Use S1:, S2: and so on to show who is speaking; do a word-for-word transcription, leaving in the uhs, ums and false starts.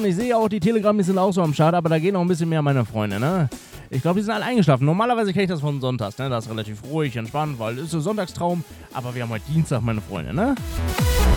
S1: Ich sehe auch, die Telegram-Is sind auch so am Start, aber da gehen noch ein bisschen mehr meine Freunde, ne? Ich glaube, die sind alle eingeschlafen. Normalerweise kenne ich das von Sonntags, ne? Das ist relativ ruhig, entspannt, weil es ist so Sonntagstraum. Aber wir haben heute Dienstag, meine Freunde, ne?